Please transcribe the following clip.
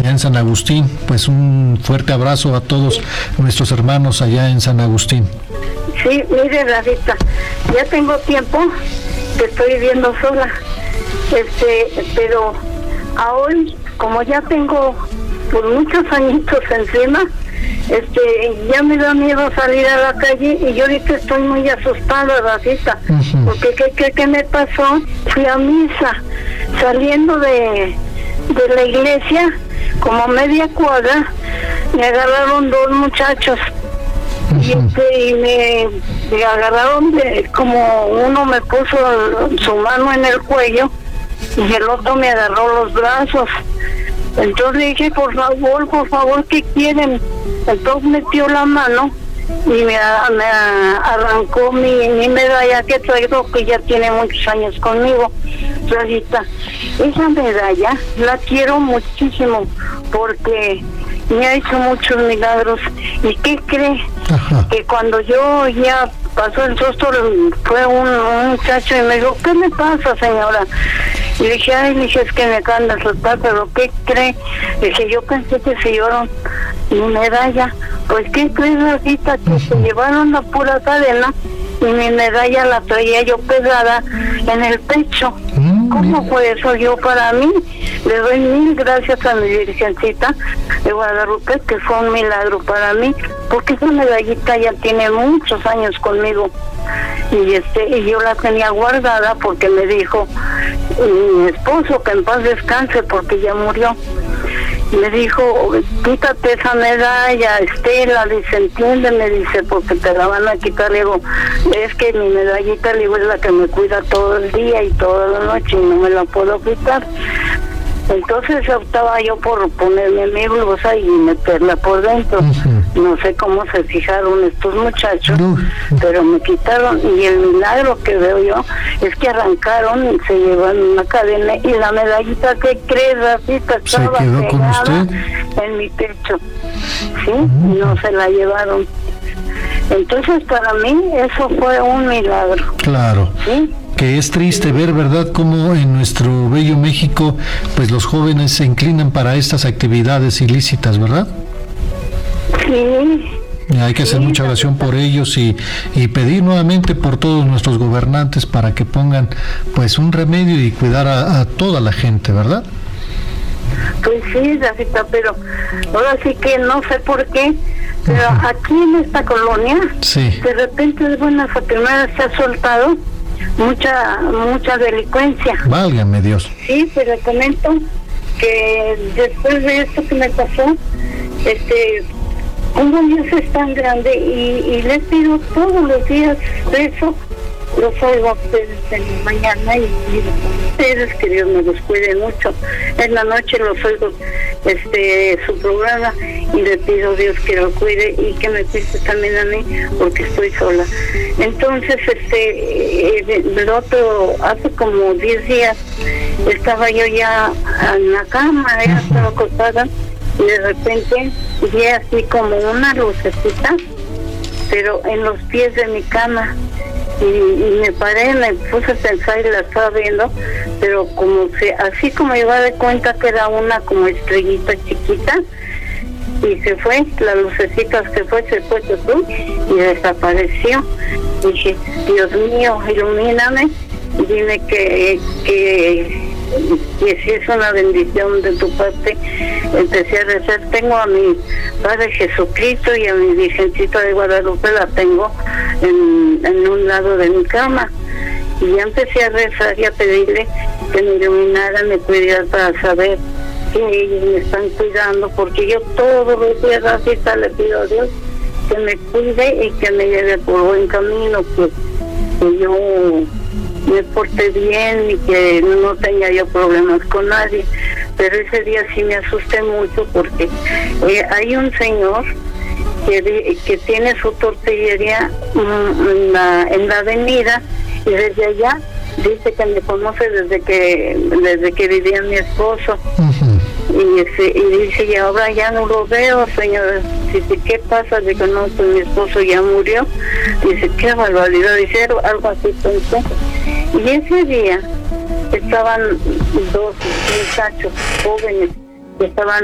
allá en San Agustín. Pues un fuerte abrazo a todos nuestros hermanos allá en San Agustín. Sí, mire, Rafita, ya tengo tiempo que estoy viviendo sola, pero a hoy, como ya tengo por muchos añitos encima, ya me da miedo salir a la calle y yo ahorita estoy muy asustada, Rafita, porque ¿qué me pasó? Fui a misa, saliendo de la iglesia, como media cuadra, me agarraron dos muchachos y me agarraron como uno me puso su mano en el cuello y el otro me agarró los brazos. Entonces le dije, por favor, ¿qué quieren? Entonces metió la mano y me arrancó mi medalla que traigo, que ya tiene muchos años conmigo. Rosita, esa medalla la quiero muchísimo porque me ha hecho muchos milagros. ¿Y qué cree? Ajá. Que cuando yo ya pasó el susto, fue un muchacho y me dijo, ¿qué me pasa, señora? Y le dije, es que me acaban de asustar, pero ¿qué cree? Le dije, yo pensé que se llevaron mi medalla. Pues, ¿qué crees, Rosita? Que se llevaron la pura cadena y mi medalla la traía yo pegada en el pecho. ¿Cómo fue eso yo para mí? Le doy 1000 gracias a mi Virgencita de Guadalupe, que fue un milagro para mí, porque esa medallita ya tiene muchos años conmigo. Y yo la tenía guardada porque me dijo mi esposo, que en paz descanse porque ya murió, me dijo, quítate esa medalla, Estela, dice, entiéndeme, dice, porque te la van a quitar. Le digo, es que mi medallita, le digo, es la que me cuida todo el día y toda la noche y no me la puedo quitar. Entonces optaba yo por ponerme mi blusa y meterla por dentro. No sé cómo se fijaron estos muchachos, pero me quitaron. Y el milagro que veo yo es que arrancaron y se llevan una cadena y la medallita, ¿qué crees, Rafita? Estaba pegada en mi pecho. ¿Sí? No se la llevaron. Entonces para mí eso fue un milagro. Claro. ¿Sí? Que es triste ver, ¿verdad?, cómo en nuestro bello México, pues los jóvenes se inclinan para estas actividades ilícitas, ¿verdad? Sí. Hay que hacer mucha oración por ellos y pedir nuevamente por todos nuestros gobernantes para que pongan, pues, un remedio y cuidar a toda la gente, ¿verdad? Pues sí, Rafita, pero ahora sí que no sé por qué, pero aquí en esta colonia, sí, de repente de buenas a primeras se ha soltado mucha delincuencia. Válgame Dios. Sí, pero le comento que después de esto que me pasó, como Dios es tan grande y les pido todos los días eso, los oigo a ustedes en la mañana y digo con ustedes que Dios me los cuide mucho. En la noche los oigo su programa y le pido a Dios que lo cuide y que me cuide también a mí porque estoy sola. Entonces el otro, hace como 10 días estaba yo ya en la cama, ya estaba acostada y de repente vi así como una lucecita, pero en los pies de mi cama. Y me paré, me puse a pensar y la estaba viendo, pero así como iba de cuenta que era una como estrellita chiquita, y se fue, la lucecita se fue y desapareció. Dije, Dios mío, ilumíname, dime que si es una bendición de tu parte. Empecé a rezar, tengo a mi Padre Jesucristo y a mi Virgencita de Guadalupe, la tengo en un lado de mi cama, y ya empecé a rezar y a pedirle que me iluminara, me cuidara para saber que ellos me están cuidando, porque yo todos los días así le pido a Dios que me cuide y que me lleve por buen camino, que yo me porté bien y que no tenga yo problemas con nadie. Pero ese día sí me asusté mucho porque hay un señor que tiene su tortillería en la avenida, y desde allá dice que me conoce desde que vivía mi esposo. Y dice, y ahora ya no lo veo, señor. Dice, ¿qué pasa? Dice, no, pues mi esposo ya murió. Dice, qué barbaridad. Dice, algo así pensé. Y ese día estaban dos muchachos jóvenes que estaban